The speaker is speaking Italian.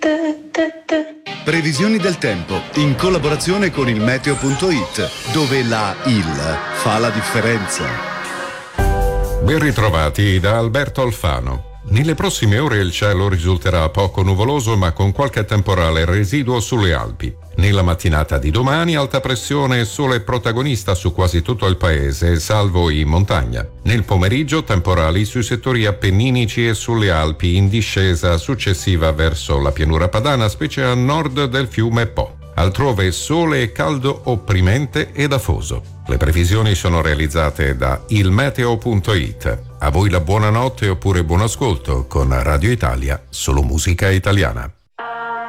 Previsioni del tempo in collaborazione con il meteo.it, dove la il fa la differenza. Ben ritrovati da Alberto Alfano. Nelle prossime ore il cielo risulterà poco nuvoloso ma con qualche temporale residuo sulle Alpi. Nella mattinata di domani alta pressione e sole protagonista su quasi tutto il paese, salvo in montagna. Nel pomeriggio temporali sui settori appenninici e sulle Alpi in discesa successiva verso la pianura padana, specie a nord del fiume Po. Altrove sole e caldo opprimente ed afoso. Le previsioni sono realizzate da ilmeteo.it. A voi la buonanotte oppure buon ascolto con Radio Italia, solo musica italiana.